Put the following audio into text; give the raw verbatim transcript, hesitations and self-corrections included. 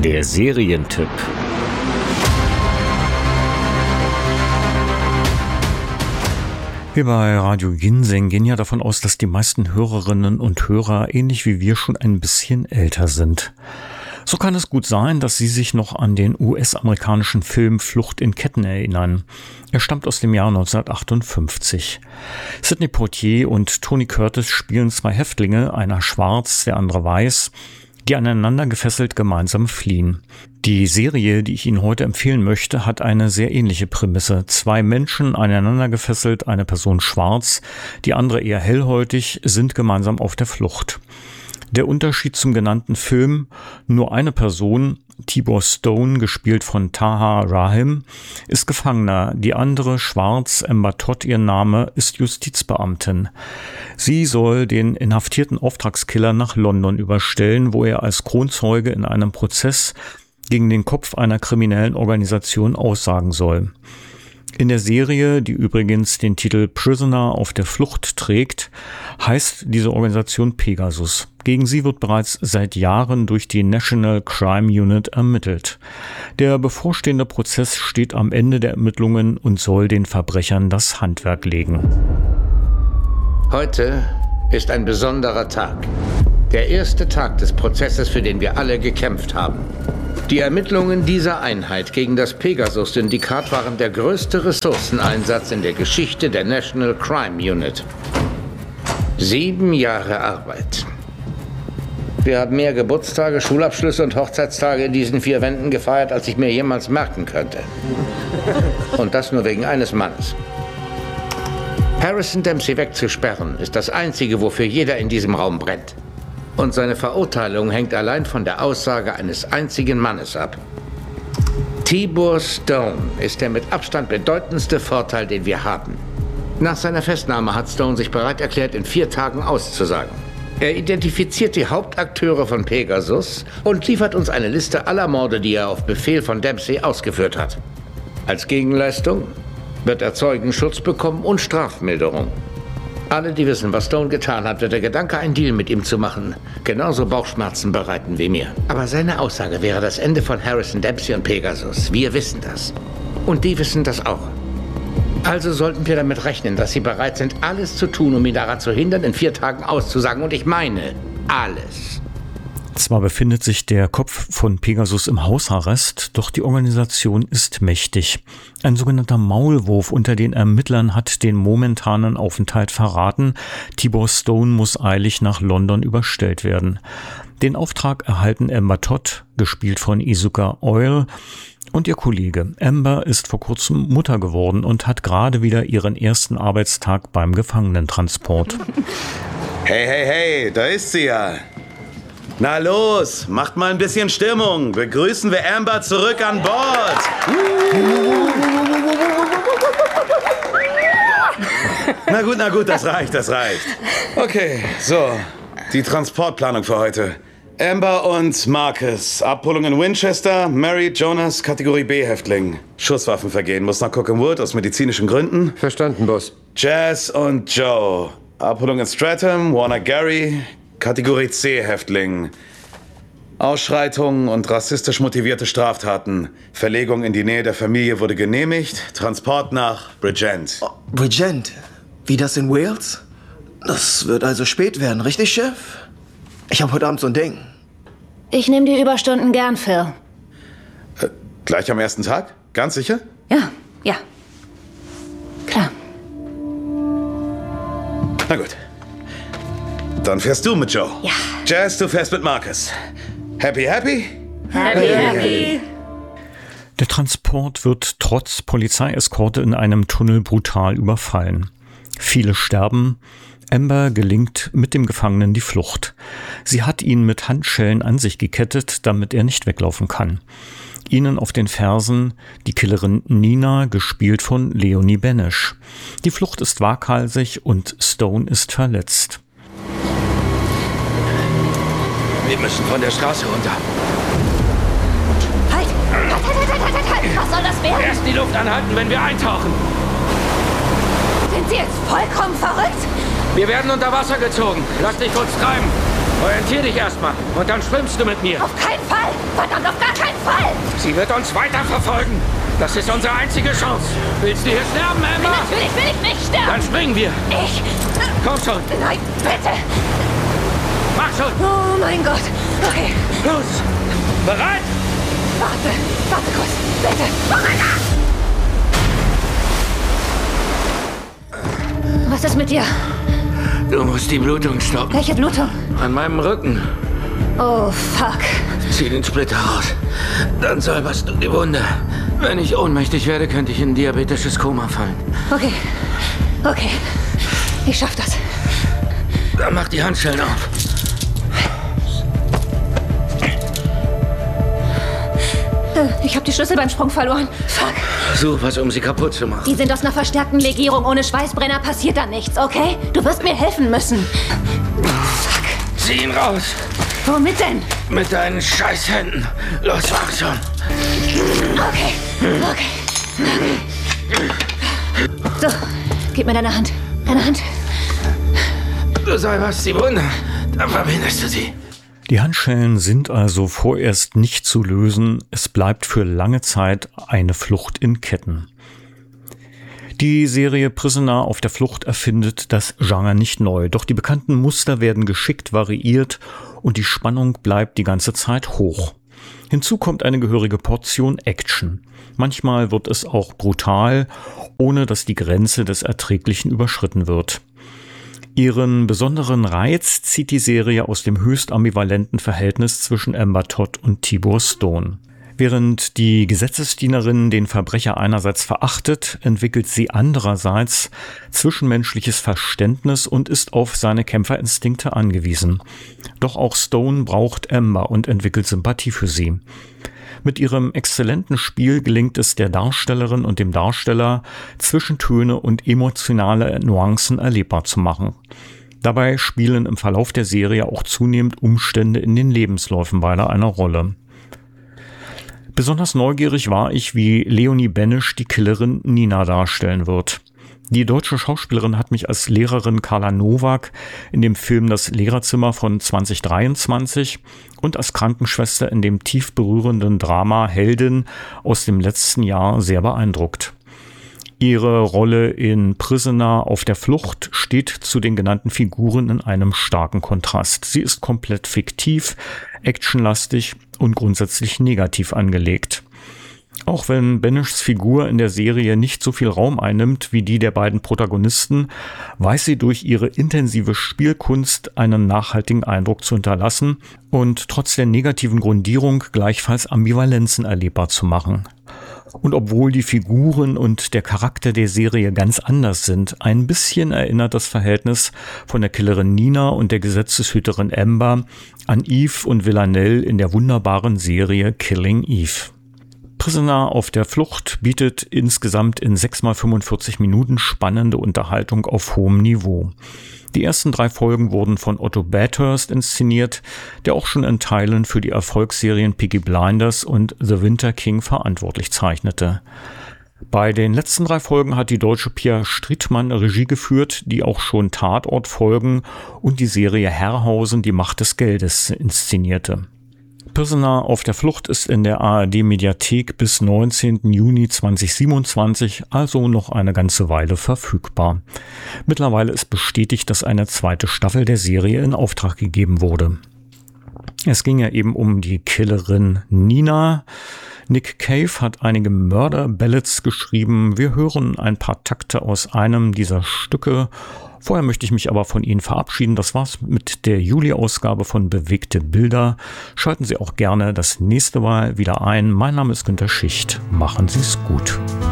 Der Serientipp. Wir bei Radio Ginseng gehen ja davon aus, dass die meisten Hörerinnen und Hörer ähnlich wie wir schon ein bisschen älter sind. So kann es gut sein, dass Sie sich noch an den U S-amerikanischen Film Flucht in Ketten erinnern. Er stammt aus dem Jahr neunzehnhundertachtundfünfzig. Sidney Poitier und Tony Curtis spielen zwei Häftlinge, einer schwarz, der andere weiß, die aneinander gefesselt gemeinsam fliehen. Die Serie, die ich Ihnen heute empfehlen möchte, hat eine sehr ähnliche Prämisse. Zwei Menschen aneinander gefesselt, eine Person schwarz, die andere eher hellhäutig, sind gemeinsam auf der Flucht. Der Unterschied zum genannten Film: nur eine Person, Tibor Stone, gespielt von Taha Rahim, ist Gefangener. Die andere, schwarz, Amber Todd ihr Name, ist Justizbeamtin. Sie soll den inhaftierten Auftragskiller nach London überstellen, wo er als Kronzeuge in einem Prozess gegen den Kopf einer kriminellen Organisation aussagen soll. In der Serie, die übrigens den Titel Prisoner auf der Flucht trägt, heißt diese Organisation Pegasus. Gegen sie wird bereits seit Jahren durch die National Crime Unit ermittelt. Der bevorstehende Prozess steht am Ende der Ermittlungen und soll den Verbrechern das Handwerk legen. Heute ist ein besonderer Tag. Der erste Tag des Prozesses, für den wir alle gekämpft haben. Die Ermittlungen dieser Einheit gegen das Pegasus-Syndikat waren der größte Ressourceneinsatz in der Geschichte der National Crime Unit. Sieben Jahre Arbeit. Wir haben mehr Geburtstage, Schulabschlüsse und Hochzeitstage in diesen vier Wänden gefeiert, als ich mir jemals merken könnte. Und das nur wegen eines Mannes. Harrison Dempsey wegzusperren, ist das Einzige, wofür jeder in diesem Raum brennt. Und seine Verurteilung hängt allein von der Aussage eines einzigen Mannes ab. Tibor Stone ist der mit Abstand bedeutendste Vorteil, den wir haben. Nach seiner Festnahme hat Stone sich bereit erklärt, in vier Tagen auszusagen. Er identifiziert die Hauptakteure von Pegasus und liefert uns eine Liste aller Morde, die er auf Befehl von Dempsey ausgeführt hat. Als Gegenleistung wird er Zeugenschutz bekommen und Strafmilderung. Alle, die wissen, was Stone getan hat, wird der Gedanke, einen Deal mit ihm zu machen, genauso Bauchschmerzen bereiten wie mir. Aber seine Aussage wäre das Ende von Harrison Dempsey und Pegasus. Wir wissen das. Und die wissen das auch. Also sollten wir damit rechnen, dass sie bereit sind, alles zu tun, um ihn daran zu hindern, in vier Tagen auszusagen. Und ich meine, alles. Zwar befindet sich der Kopf von Pegasus im Hausarrest, doch die Organisation ist mächtig. Ein sogenannter Maulwurf unter den Ermittlern hat den momentanen Aufenthalt verraten. Tibor Stone muss eilig nach London überstellt werden. Den Auftrag erhalten Amber Todd, gespielt von Izuka Oil, und ihr Kollege. Amber ist vor kurzem Mutter geworden und hat gerade wieder ihren ersten Arbeitstag beim Gefangenentransport. Hey, hey, hey, da ist sie ja. Na los, macht mal ein bisschen Stimmung. Begrüßen wir Amber zurück an Bord. Na gut, na gut, das reicht, das reicht. Okay, so, die Transportplanung für heute. Amber und Marcus, Abholung in Winchester, Mary Jonas, Kategorie B-Häftling. Schusswaffenvergehen, muss nach Cookham Wood aus medizinischen Gründen. Verstanden, Boss. Jazz und Joe, Abholung in Streatham, Warner Gary, Kategorie C-Häftling. Ausschreitungen und rassistisch motivierte Straftaten. Verlegung in die Nähe der Familie wurde genehmigt. Transport nach Bridgend. Oh, Bridgend? Wie das in Wales? Das wird also spät werden, richtig, Chef? Ich habe heute Abend so ein Ding. Ich nehme die Überstunden gern, Phil. Äh, gleich am ersten Tag? Ganz sicher? Ja, ja. Klar. Na gut. Dann fährst du mit Joe. Ja. Jazz, du fährst mit Marcus. Happy, happy? Happy, happy. Der Transport wird trotz Polizeieskorte in einem Tunnel brutal überfallen. Viele sterben. Amber gelingt mit dem Gefangenen die Flucht. Sie hat ihn mit Handschellen an sich gekettet, damit er nicht weglaufen kann. Ihnen auf den Fersen die Killerin Nina, gespielt von Leonie Benesch. Die Flucht ist waghalsig und Stone ist verletzt. Wir müssen von der Straße runter. Halt! Halt, halt, halt, halt, halt, halt! Was soll das werden? Erst die Luft anhalten, wenn wir eintauchen. Sind Sie jetzt vollkommen verrückt? Wir werden unter Wasser gezogen. Lass dich kurz treiben. Orientier dich erstmal und dann schwimmst du mit mir. Auf keinen Fall! Verdammt, auf gar keinen Fall! Sie wird uns weiterverfolgen. Das ist unsere einzige Chance. Willst du hier sterben, Amber? Natürlich will ich nicht sterben! Dann springen wir. Ich... Komm schon. Nein, bitte! Mach schon. Oh mein Gott! Okay, Los. Bereit? warte, warte kurz, bitte! Oh mein Gott! Was ist mit dir? Du musst die Blutung stoppen. Welche Blutung? An meinem Rücken. Oh, fuck. Zieh den Splitter raus. Dann säuberst du die Wunde. Wenn ich ohnmächtig werde, könnte ich in ein diabetisches Koma fallen. Okay, okay. Ich schaff das. Dann mach die Handschellen auf. Ich habe die Schlüssel beim Sprung verloren. Fuck. Such was, um sie kaputt zu machen. Die sind aus einer verstärkten Legierung. Ohne Schweißbrenner passiert da nichts, okay? Du wirst mir helfen müssen. Fuck. Zieh ihn raus. Womit denn? Mit deinen Scheißhänden. Los, mach schon. Okay, okay. So, gib mir deine Hand. Deine Hand. Du säuberst die Wunde. Dann verbindest du sie. Die Handschellen sind also vorerst nicht zu lösen. Es bleibt für lange Zeit eine Flucht in Ketten. Die Serie Prisoner auf der Flucht erfindet das Genre nicht neu. Doch die bekannten Muster werden geschickt variiert und die Spannung bleibt die ganze Zeit hoch. Hinzu kommt eine gehörige Portion Action. Manchmal wird es auch brutal, ohne dass die Grenze des Erträglichen überschritten wird. Ihren besonderen Reiz zieht die Serie aus dem höchst ambivalenten Verhältnis zwischen Amber Todd und Tibor Stone. Während die Gesetzesdienerin den Verbrecher einerseits verachtet, entwickelt sie andererseits zwischenmenschliches Verständnis und ist auf seine Kämpferinstinkte angewiesen. Doch auch Stone braucht Amber und entwickelt Sympathie für sie. Mit ihrem exzellenten Spiel gelingt es der Darstellerin und dem Darsteller, Zwischentöne und emotionale Nuancen erlebbar zu machen. Dabei spielen im Verlauf der Serie auch zunehmend Umstände in den Lebensläufen beider eine Rolle. Besonders neugierig war ich, wie Leonie Benesch die Killerin Nina darstellen wird. Die deutsche Schauspielerin hat mich als Lehrerin Carla Nowak in dem Film Das Lehrerzimmer von zwanzig dreiundzwanzig und als Krankenschwester in dem tief berührenden Drama Heldin aus dem letzten Jahr sehr beeindruckt. Ihre Rolle in Prisoner auf der Flucht steht zu den genannten Figuren in einem starken Kontrast. Sie ist komplett fiktiv, actionlastig und grundsätzlich negativ angelegt. Auch wenn Beneschs Figur in der Serie nicht so viel Raum einnimmt wie die der beiden Protagonisten, weiß sie durch ihre intensive Spielkunst einen nachhaltigen Eindruck zu hinterlassen und trotz der negativen Grundierung gleichfalls Ambivalenzen erlebbar zu machen. Und obwohl die Figuren und der Charakter der Serie ganz anders sind, ein bisschen erinnert das Verhältnis von der Killerin Nina und der Gesetzeshüterin Amber an Eve und Villanelle in der wunderbaren Serie Killing Eve. Prisoner auf der Flucht bietet insgesamt in sechs mal fünfundvierzig Minuten spannende Unterhaltung auf hohem Niveau. Die ersten drei Folgen wurden von Otto Bathurst inszeniert, der auch schon in Teilen für die Erfolgsserien Peaky Blinders und The Winter King verantwortlich zeichnete. Bei den letzten drei Folgen hat die deutsche Pia Strittmann Regie geführt, die auch schon Tatort-Folgen und die Serie Herrhausen, die Macht des Geldes inszenierte. Prisoner auf der Flucht ist in der A R D-Mediathek bis neunzehnten Juni zweitausendsiebenundzwanzig, also noch eine ganze Weile verfügbar. Mittlerweile ist bestätigt, dass eine zweite Staffel der Serie in Auftrag gegeben wurde. Es ging ja eben um die Killerin Nina. Nick Cave hat einige Mörder-Ballads geschrieben. Wir hören ein paar Takte aus einem dieser Stücke. Vorher möchte ich mich aber von Ihnen verabschieden. Das war's mit der Juli-Ausgabe von Bewegte Bilder. Schalten Sie auch gerne das nächste Mal wieder ein. Mein Name ist Günter Schicht. Machen Sie es gut.